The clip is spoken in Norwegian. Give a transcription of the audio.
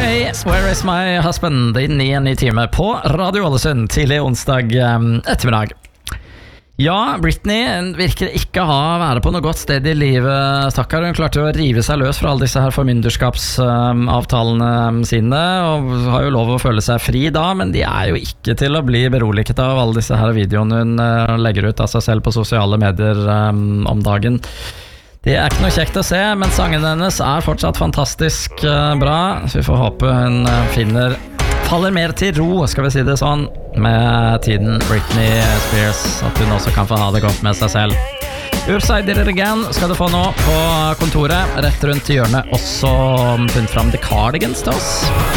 Hey, where is my husband? Inn i en ny time på Radio Ålesund tidlig onsdag ettermiddag. Ja, Britney virker ikke ha være på noe godt sted i livet, stakkar. Hun klarte å rive seg løs fra alle disse her formynderskapsavtalene sine, og har jo lov å føle seg fri da, men de er jo ikke til å bli beroliget av alle disse her videoene hun legger ut av seg selv på sosiale medier om dagen. Det er ikke noe kjekt å se, men sangen hennes er fortsatt fantastisk bra, så vi får håpe hun faller mer til ro, skal vi si det sånn, med tiden Britney Spears, at hun også kan få ha det godt med seg selv. Upside Did It Again skal du få nå på kontoret, rett rundt hjørnet, også funnet fram The Cardigans til oss.